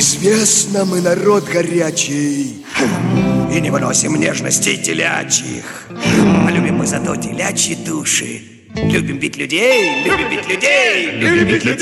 Известно, мы народ горячий и не выносим нежностей телячьих. А любим мы зато телячьи души. Любим бить людей, любим бить людей, любим бить людей.